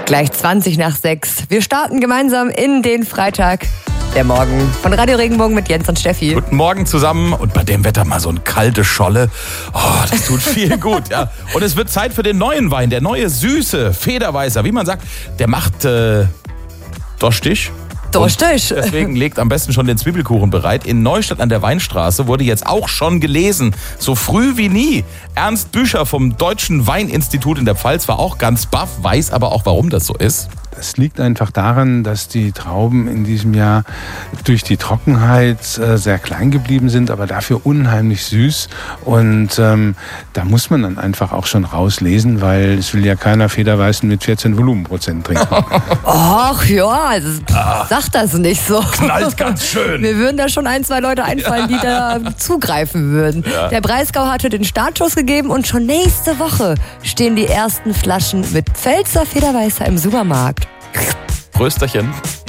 Gleich 20 nach 6. Wir starten gemeinsam in den Freitag. Der Morgen von Radio Regenbogen mit Jens und Steffi. Guten Morgen zusammen und bei dem Wetter mal so eine kalte Scholle. Oh, das tut viel gut, ja. Und es wird Zeit für den neuen Wein, der neue süße Federweißer. Wie man sagt, der macht Dorstig. Dorstig. Deswegen legt am besten schon den Zwiebelkuchen bereit. In Neustadt an der Weinstraße wurde jetzt auch schon gelesen, so früh wie nie. Ernst Büscher vom Deutschen Weininstitut in der Pfalz war auch ganz baff, weiß aber auch, warum das so ist. Das liegt einfach daran, dass die Trauben in diesem Jahr durch die Trockenheit sehr klein geblieben sind, aber dafür unheimlich süß. Und da muss man dann einfach auch schon rauslesen, weil es will ja keiner Federweißen mit 14 Volumenprozent trinken. Ach ja, sag das nicht so. Knallt ganz schön. Mir würden da schon 1, 2 Leute einfallen, die da zugreifen würden. Ja. Der Breisgau hatte den Startschuss gegeben und schon nächste Woche stehen die ersten Flaschen mit Pfälzer Federweißer im Supermarkt. Prösterchen.